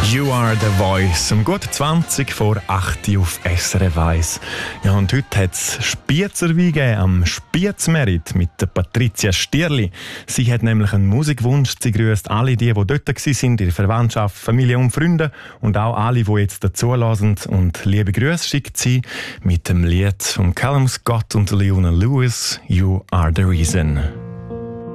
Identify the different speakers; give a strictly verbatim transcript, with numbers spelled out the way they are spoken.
Speaker 1: You are the voice. Um gut zwanzig vor acht auf S R F eins. Ja, und heute hat es Spiezerwein gegeben am Spiezmerit mit der Patricia Stierli. Sie hat nämlich einen Musikwunsch. Sie grüßt alle die, die dort waren, ihre Verwandtschaft, Familie und Freunde und auch alle, die jetzt dazulassen. Und liebe Grüße schickt sie mit dem Lied von Callum Scott und Leona Lewis, You are the reason.